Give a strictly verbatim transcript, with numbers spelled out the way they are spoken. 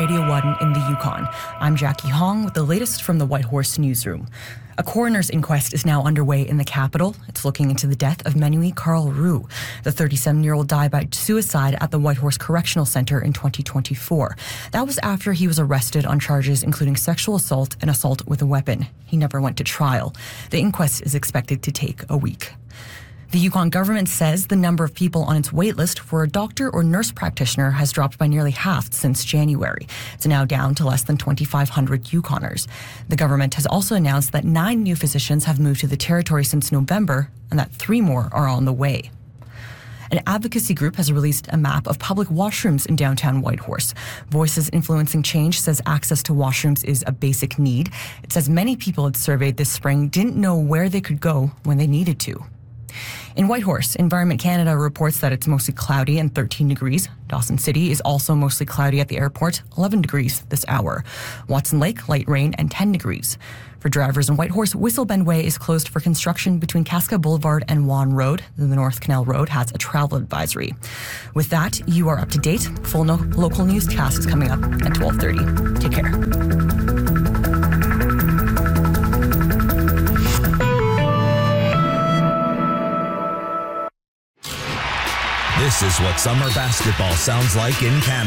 Radio one in the Yukon. I'm Jackie Hong with the latest from the Whitehorse newsroom. A coroner's inquest is now underway in the capital. It's looking into the death of Menui Carl Roux. The thirty-seven-year-old died by suicide at the Whitehorse Correctional Centre in twenty twenty-four. That was after he was arrested on charges including sexual assault and assault with a weapon. He never went to trial. The inquest is expected to take a week. The Yukon government says the number of people on its waitlist for a doctor or nurse practitioner has dropped by nearly half since January. It's now down to less than twenty-five hundred Yukoners. The government has also announced that nine new physicians have moved to the territory since November and that three more are on the way. An advocacy group has released a map of public washrooms in downtown Whitehorse. Voices Influencing Change says access to washrooms is a basic need. It says many people it surveyed this spring didn't know where they could go when they needed to. In Whitehorse, Environment Canada reports that it's mostly cloudy and thirteen degrees. Dawson City is also mostly cloudy at the airport, eleven degrees this hour. Watson Lake, light rain and ten degrees. For drivers in Whitehorse, Whistle Bend Way is closed for construction between Casca Boulevard and Vaughan Road. The North Canal Road has a travel advisory. With that, you are up to date. Full no- local newscast is coming up at twelve thirty. Take care. This is what summer basketball sounds like in Canada.